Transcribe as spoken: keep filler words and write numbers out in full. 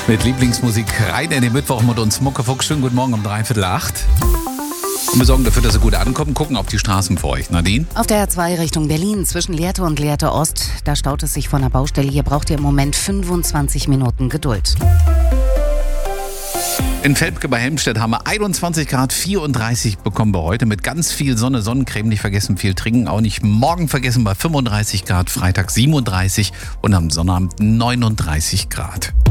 Mit Lieblingsmusik rein in den Mittwoch mit uns Muckefuchs. Schönen guten Morgen um dreiviertel acht. Und wir sorgen dafür, dass Sie gut ankommen. Gucken auf die Straßen für euch. Nadine? Auf der A zwei Richtung Berlin zwischen Lehrte und Lehrte Ost. Da staut es sich von der Baustelle. Hier braucht ihr im Moment fünfundzwanzig Minuten Geduld. In Velpke bei Helmstedt haben wir einundzwanzig Grad, vierunddreißig bekommen wir heute mit ganz viel Sonne, Sonnencreme, nicht vergessen, viel trinken, auch nicht morgen vergessen bei fünfunddreißig Grad, Freitag siebenunddreißig und am Sonnabend neununddreißig Grad.